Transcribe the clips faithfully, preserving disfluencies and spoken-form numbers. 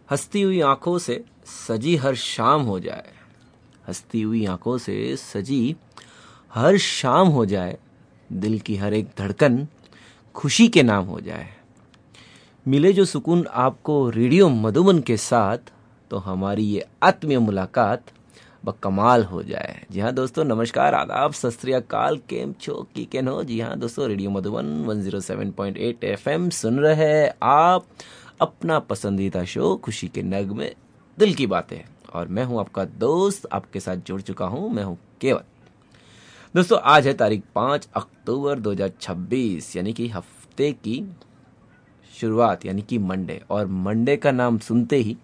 हंसती हुई आंखों से सजी हर शाम हो जाए, हंसती हुई आंखों से सजी हर शाम हो जाए, दिल की हर एक धड़कन खुशी के नाम हो जाए। मिले जो सुकून आपको रेडियो मधुबन के साथ, तो हमारी ये आत्मीय मुलाकात बकमाल हो जाए। जी हाँ दोस्तों, नमस्कार, आदाब, सत श्री अकाल, केम छो, की केन हो। जी हाँ दोस्तों, रेडियो मधुबन एक सौ सात पॉइंट आठ एफएम सुन रहे हैं आप, अपना पसंदीदा शो खुशी के नगमे दिल की बातें। और मैं हूं आपका दोस्त, आपके साथ जुड़ चुका हूं, मैं हूं केवल। दोस्तों आज है तारीख पाँच अक्टूबर दो हज़ार छब्बीस, यानी कि हफ्ते की शुरुआत, यानी कि मंडे। और मंडे का नाम सुनते ही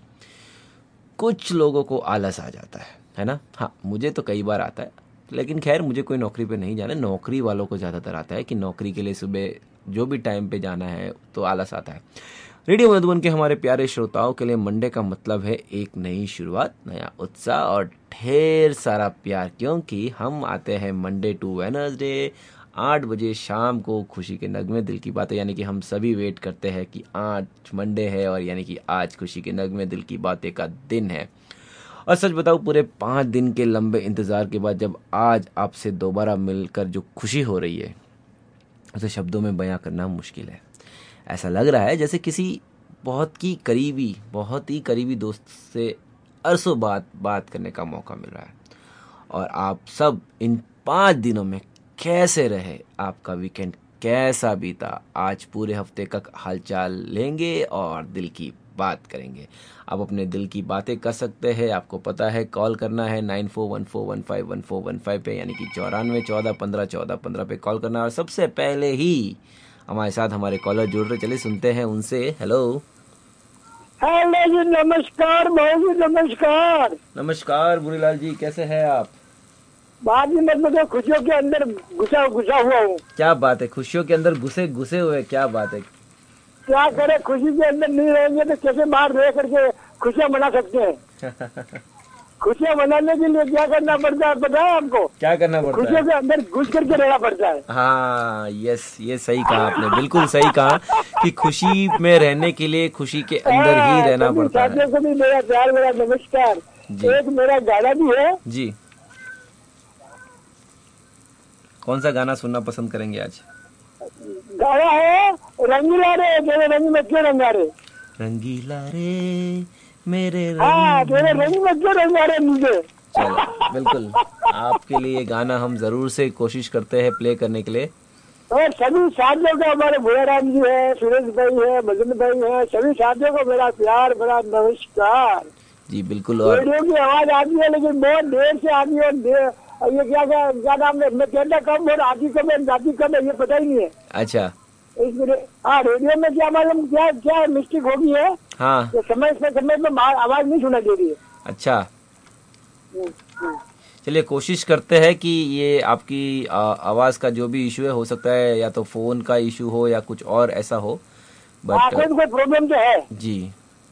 कुछ लोगों को आलस आ जाता है है ना। हाँ, मुझे तो कई बार आता है, लेकिन खैर मुझे कोई नौकरी पे नहीं जाना। नौकरी वालों को ज़्यादातर आता है कि नौकरी के लिए सुबह जो भी टाइम पे जाना है तो आलस आता है। रेडियो मधुबन के हमारे प्यारे श्रोताओं के लिए मंडे का मतलब है एक नई शुरुआत, नया उत्साह और ढेर सारा प्यार, क्योंकि हम आते हैं मंडे टू वेडनेसडे आठ बजे शाम को खुशी के नगमे दिल की बातें। यानी कि हम सभी वेट करते हैं कि आज मंडे है और यानी कि आज खुशी के नगमे दिल की बातें का दिन है। और सच बताऊं, पूरे पाँच दिन के लंबे इंतज़ार के बाद जब आज आपसे दोबारा मिलकर जो खुशी हो रही है, उसे शब्दों में बयां करना मुश्किल है। ऐसा लग रहा है जैसे किसी बहुत ही करीबी बहुत ही करीबी दोस्त से अरसों बाद बात करने का मौका मिल रहा है। और आप सब इन पाँच दिनों में कैसे रहे, आपका वीकेंड कैसा बीता, आज पूरे हफ्ते का हालचाल लेंगे और दिल की बात करेंगे। आप अपने दिल की बातें कर सकते हैं, आपको पता है कॉल करना है nine four one four one five one four one five पे, यानी कि चौरानवे चौदह पंद्रह चौदह पंद्रह पे कॉल करना है। और सबसे पहले ही हमारे साथ हमारे कॉलर जुड़ रहे, चलिए सुनते हैं उनसे। हेलो हेलो जी, नमस्कार भाई जी, नमस्कार। नमस्कार बुरीलाल जी, कैसे हैं आप? बात ही मत बताओ, खुशियों के अंदर घुसा घुसा हुआ हूँ। क्या बात है, खुशियों के अंदर घुसे घुसे हुए, क्या बात है। क्या करे, खुशी के अंदर नहीं रहेंगे तो कैसे बाहर रह करके खुशियाँ मना सकते हैं। खुशियाँ मनाने के लिए क्या करना पड़ता है पता है आपको? क्या करना पड़ता खुशियों है? के अंदर घुस करके रहना पड़ता है। हाँ यस, ये सही कहा आपने, बिल्कुल सही कहा कि खुशी में रहने के लिए खुशी के अंदर ही हाँ, रहना सभी पड़ता है। साथियों को भी मेरा प्यार, मेरा नमस्कार। जी एक मेरा गाना भी है। जी, कौन सा गाना सुनना पसंद करेंगे आज? गाना है रंगीला रे तेरे रंग में क्यों रंगा रे। रंगीला रे मेरे हाँ, रंग। तेरे रंग में क्यों रंगा रे मुझे। चलो बिल्कुल, आपके लिए ये गाना हम जरूर से कोशिश करते हैं प्ले करने के लिए। और सभी साथियों को, हमारे भोलाराम जी है, सुरेश भाई है, मदन भाई है, सभी साथियों को मेरा प्यार, मेरा नमस्कार। जी बिल्कुल। और रेडियो की आवाज आती है लेकिन बहुत देर से आती है। देर, ये क्या क्या क्या नाम है, मैं कहता कम और आती कम है, जाती कम है, ये पता ही नहीं है। अच्छा। इस हाँ, रेडियो में क्या मालूम क्या क्या मिस्टेक हो गई है, हाँ। ये समय से समय में आवाज नहीं सुना दे रही है। अच्छा, चलिए कोशिश करते हैं कि ये आपकी आ, आवाज़ का जो भी इशू है, हो सकता है या तो फ़ोन का इशू हो या कुछ और ऐसा हो, हाँ, बट कोई कोई प्रॉब्लम तो है जी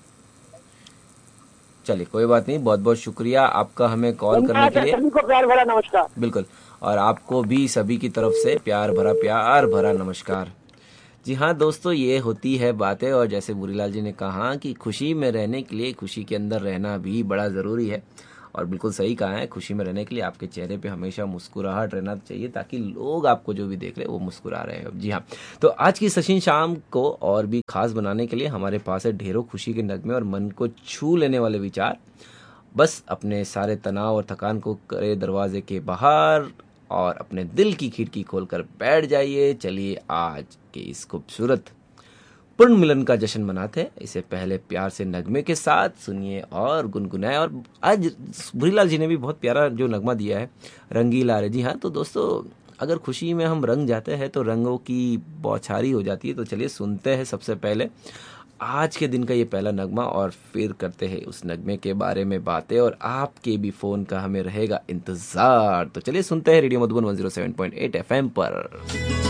चलिए कोई बात नहीं। बहुत बहुत शुक्रिया आपका हमें कॉल करने के लिए। सभी को प्यार भरा नमस्कार। बिल्कुल, और आपको भी सभी की तरफ से प्यार भरा प्यार भरा नमस्कार। जी हाँ दोस्तों, ये होती है बातें। और जैसे बुरीलाल जी ने कहा कि खुशी में रहने के लिए खुशी के अंदर रहना भी बड़ा ज़रूरी है, और बिल्कुल सही कहा है। खुशी में रहने के लिए आपके चेहरे पे हमेशा मुस्कुराहट रहना चाहिए, ताकि लोग आपको जो भी देख रहे हैं वो मुस्कुरा रहे हैं। जी हाँ, तो आज की सचिन शाम को और भी खास बनाने के लिए हमारे पास है ढेरों खुशी के नगमे और मन को छू लेने वाले विचार। बस अपने सारे तनाव और थकान को करे दरवाजे के बाहर और अपने दिल की खिड़की खोलकर बैठ जाइए। चलिए आज के इस खूबसूरत पूर्ण मिलन का जश्न मनाते हैं। इसे पहले प्यार से नगमे के साथ सुनिए और गुनगुनाए। और आज भूरीलाल जी ने भी बहुत प्यारा जो नगमा दिया है, रंगीला रे। जी हाँ, तो दोस्तों अगर खुशी में हम रंग जाते हैं तो रंगों की बौछारी हो जाती है। तो चलिए सुनते हैं सबसे पहले आज के दिन का ये पहला नगमा, और फिर करते हैं उस नगमे के बारे में बातें, और आपके भी फ़ोन का हमें रहेगा इंतज़ार। तो चलिए सुनते हैं रेडियो मधुबन एक सौ सात पॉइंट आठ एफएम पर।